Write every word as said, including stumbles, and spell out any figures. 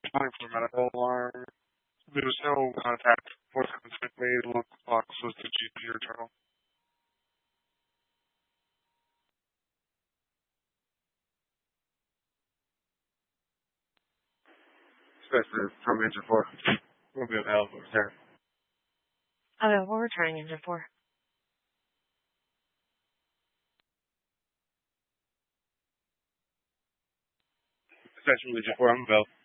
responding for medical alarm. There was no contact. Fourth contact made. Local box was the G P or turtle. Specialist from engine four. Will be available, sir. Okay, we're returning engine four. Special engine four, I'm available.